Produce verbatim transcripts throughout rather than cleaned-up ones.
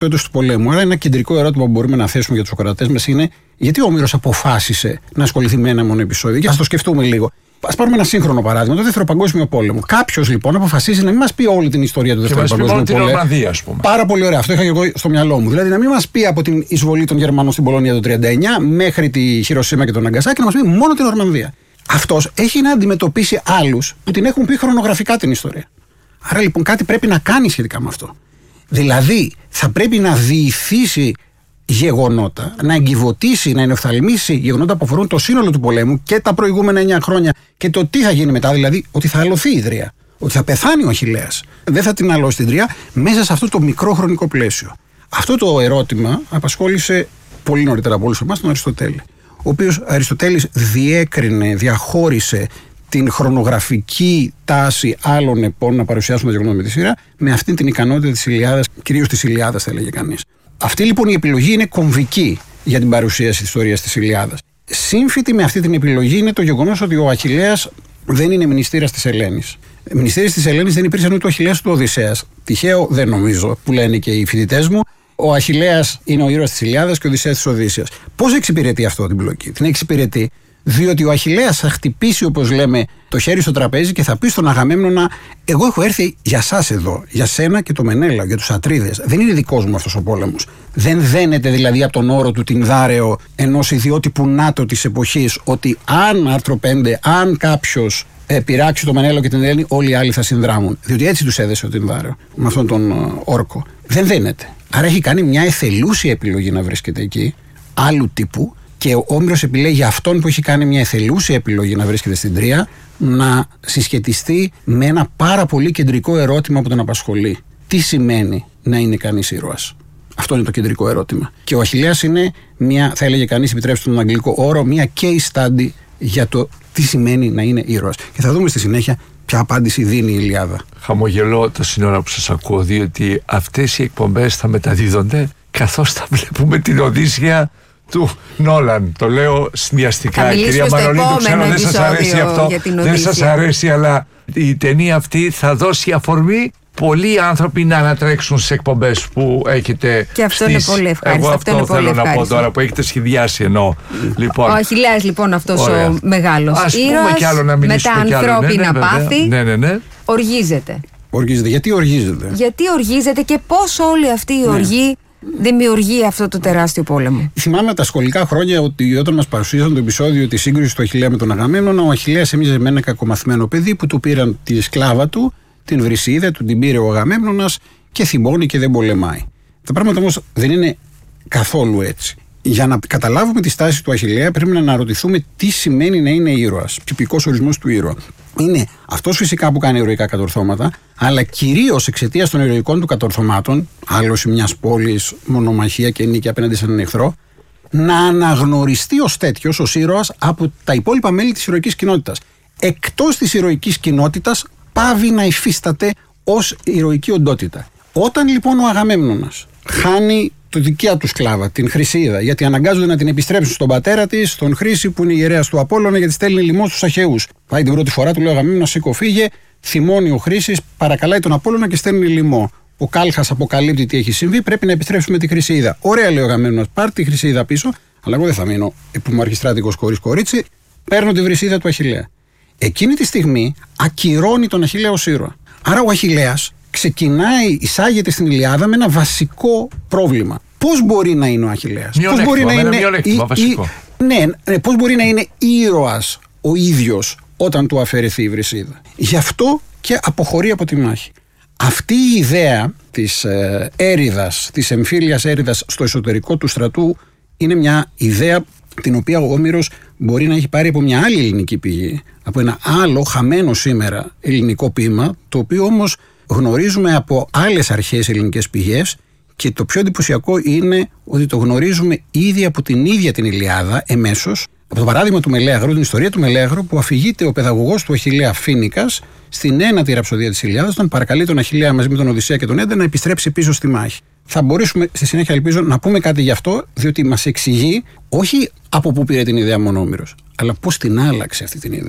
Το έτος του πολέμου. Άρα, ένα κεντρικό ερώτημα που μπορούμε να θέσουμε για τους ακροατές μας είναι γιατί ο Όμηρος αποφάσισε να ασχοληθεί με ένα μόνο επεισόδιο. Για να το σκεφτούμε λίγο. Ας πάρουμε ένα σύγχρονο παράδειγμα, το Δεύτερο Παγκόσμιο Πόλεμο. Κάποιος λοιπόν αποφασίζει να μην μας πει όλη την ιστορία του Δεύτερου Παγκόσμιου Πολέμου. Την Νορμανδία, ας πούμε. Πάρα πολύ ωραία. Αυτό είχα και εγώ στο μυαλό μου. Δηλαδή να μην μας πει από την εισβολή των Γερμανών στην Πολωνία το χίλια εννιακόσια τριάντα εννιά μέχρι τη Χιροσίμα και τον Ναγκασάκι, να μας πει μόνο την Νορμανδία. Αυτός έχει να αντιμετωπίσει άλλους που την έχουν πει χρονογραφικά την ιστορία. Άρα λοιπόν κάτι πρέπει να κάνει σχετικά με αυτό. Δηλαδή θα πρέπει να διηθήσει γεγονότα, να εγκυβωτήσει, να ενοφθαλμίσει γεγονότα που αφορούν το σύνολο του πολέμου και τα προηγούμενα εννιά χρόνια και το τι θα γίνει μετά, δηλαδή ότι θα αλωθεί η Ιδρία, ότι θα πεθάνει ο Αχιλλέας. Δεν θα την αλώσει την Ιδρία μέσα σε αυτό το μικρό χρονικό πλαίσιο. Αυτό το ερώτημα απασχόλησε πολύ νωρίτερα από όλους εμάς τον Αριστοτέλη, ο οποίος Αριστοτέλης διέκρινε, διαχώρισε την χρονογραφική τάση άλλων επών να παρουσιάσουν τα γεγονότα με τη σειρά με αυτή την ικανότητα της Ηλιάδας, κυρίως της Ηλιάδας θα έλεγε κανείς. Αυτή λοιπόν η επιλογή είναι κομβική για την παρουσίαση της ιστορίας της Ηλιάδας. Σύμφυτη με αυτή την επιλογή είναι το γεγονός ότι ο Αχιλλέας δεν είναι μνηστήρας της Ελένης. Μνηστήρες της Ελένης δεν υπήρξαν ούτε ο Αχιλλέας ούτε ο Οδυσσέας. Τυχαίο δεν νομίζω, που λένε και οι φοιτητές μου. Ο Αχιλλέας είναι ο ήρωας της Ηλιάδας και ο Οδυσσέας της Οδύσσειας. Πώς εξυπηρετεί αυτό την πλοκή? Την εξυπηρετεί διότι ο Αχιλλέας θα χτυπήσει, όπως λέμε, το χέρι στο τραπέζι και θα πει στον Αγαμέμνονα: εγώ έχω έρθει για σας εδώ, για σένα και το Μενέλαο, για τους Ατρίδες. Δεν είναι δικός μου αυτός ο πόλεμος. Δεν δένεται δηλαδή από τον όρο του Τινδάρεο ενός ιδιότυπου ΝΑΤΟ της εποχής, ότι αν, άρθρο πέντε, αν κάποιος ε, πειράξει το Μενέλαο και την Ελένη, όλοι οι άλλοι θα συνδράμουν. Διότι έτσι τους έδεσε ο Τινδάρεο με αυτόν τον ε, όρκο. Δεν δένεται. Άρα έχει κάνει μια εθελούσια επιλογή να βρίσκεται εκεί, άλλου τύπου. Και ο Όμηρος επιλέγει αυτόν που έχει κάνει μια εθελούσια επιλογή να βρίσκεται στην Τρία να συσχετιστεί με ένα πάρα πολύ κεντρικό ερώτημα που τον απασχολεί. Τι σημαίνει να είναι κανείς ήρωας? Αυτό είναι το κεντρικό ερώτημα. Και ο Αχιλλέας είναι μια, θα έλεγε κανείς, επιτρέψτε τον αγγλικό όρο, μια case study για το τι σημαίνει να είναι ήρωας. Και θα δούμε στη συνέχεια ποια απάντηση δίνει η Ηλιάδα. Χαμογελώ το σύνορα που σας ακούω, διότι αυτές οι εκπομπές θα μεταδίδονται καθώς θα βλέπουμε την Οδύσσεια του Νόλαν. Το λέω συνδυαστικά. Κυρία Μανολίδου, ξέρω δεν σας αρέσει αυτό. Δεν σας αρέσει, αλλά η ταινία αυτή θα δώσει αφορμή πολλοί άνθρωποι να ανατρέξουν στις εκπομπές που έχετε. Και αυτό στις... είναι πολύ ευχάριστο. Εγώ αυτό, αυτό αυτό θέλω πολύ να πω τώρα που έχετε σχεδιάσει εννοώ. Λοιπόν. Ο Αχιλλέας λοιπόν αυτός Ωραία. ο μεγάλος ήρωας με τα ανθρώπινα ναι, ναι, πάθη ναι, ναι, ναι. οργίζεται. Οργίζεται. Γιατί οργίζεται? Γιατί οργίζεται και πώς όλη αυτή η οργή ναι. δημιουργεί αυτό το τεράστιο πόλεμο. Θυμάμαι τα σχολικά χρόνια ότι όταν μας παρουσίασαν το επεισόδιο της σύγκρουσης του Αχιλλέα με τον Αγαμέμνονα, ο Αχιλλέας έμοιαζε με ένα κακομαθημένο παιδί που του πήραν τη σκλάβα του, την Βρυσίδα, του την πήρε ο Αγαμέμνονας και θυμώνει και δεν πολεμάει. Τα πράγματα όμως δεν είναι καθόλου έτσι. Για να καταλάβουμε τη στάση του Αχιλλέα πρέπει να αναρωτηθούμε τι σημαίνει να είναι ήρωας, τυπικός ορισμός του ήρωα. Είναι αυτός φυσικά που κάνει ηρωικά κατορθώματα, αλλά κυρίως εξαιτίας των ηρωικών του κατορθωμάτων, άλωση μιας πόλης, μονομαχία και νίκη απέναντι σε έναν εχθρό, να αναγνωριστεί ως τέτοιος, ως ήρωας από τα υπόλοιπα μέλη της ηρωικής κοινότητας. Εκτός της ηρωικής κοινότητας πάβει να υφίσταται ως ηρωική οντότητα. Όταν λοιπόν ο Αγαμέμνονας χάνει τη δικιά του σκλάβα, την Χρυσίδα, γιατί αναγκάζονται να την επιστρέψουν στον πατέρα της, τον Χρήση που είναι ιερέας του Απόλλωνα, γιατί στέλνει λοιμό στους Αχαιούς. Πάει την πρώτη φορά, του λέει ο Αγαμέμνονας: σήκω, φύγε. Θυμώνει ο Χρήσης, παρακαλάει τον Απόλλωνα και στέλνει λοιμό. Ο Κάλχας αποκαλύπτει τι έχει συμβεί, πρέπει να επιστρέψουμε τη Χρυσίδα. Ωραία, λέει ο Αγαμέμνονας, πάρ' τη Χρυσίδα πίσω, αλλά εγώ δεν θα μείνω επιμαρχιστράτικος χωρίς κορίτσι. Παίρνω τη Βρυσίδα του Αχιλλέα. Εκείνη τη στιγμή ακυρώνει τον Αχιλλέα ως ήρωα. Άρα ο Αχιλλέας ξεκινάει, εισάγεται στην Ηλιάδα με ένα βασικό πρόβλημα. Πώς μπορεί να είναι ο Αχιλλέας? Πώς μπορεί να είναι, ή, ή, ναι, ναι, πώς μπορεί να είναι ήρωας ο ίδιος όταν του αφαιρεθεί η Βρυσίδα? Γι' αυτό και αποχωρεί από τη μάχη. Αυτή η ιδέα της ε, έρηδας, της εμφύλιας έρηδας στο εσωτερικό του στρατού είναι μια ιδέα την οποία ο Όμηρος μπορεί να έχει πάρει από μια άλλη ελληνική πηγή, από ένα άλλο χαμένο σήμερα ελληνικό ποίημα, το οποίο όμως γνωρίζουμε από άλλες αρχαίες ελληνικές πηγές, και το πιο εντυπωσιακό είναι ότι το γνωρίζουμε ήδη από την ίδια την Ηλιάδα εμέσως, από το παράδειγμα του Μελέαγρου, την ιστορία του Μελέαγρου, που αφηγείται ο παιδαγωγός του Αχιλλέα Φοίνικας στην ένατη ραψοδία της Ηλιάδας, όταν παρακαλεί τον Αχιλλέα μαζί με τον Οδυσσέα και τον Έντε να επιστρέψει πίσω στη μάχη. Θα μπορέσουμε στη συνέχεια, ελπίζω, να πούμε κάτι γι' αυτό, διότι μας εξηγεί όχι από πού πήρε την ιδέα μόνο ο Όμηρος, αλλά πώς την άλλαξε αυτή την ιδέα.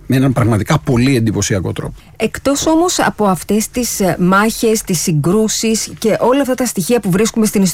με έναν πραγματικά πολύ εντυπωσιακό τρόπο. Εκτός όμως από αυτές τις μάχες, τις συγκρούσεις και όλα αυτά τα στοιχεία που βρίσκουμε στην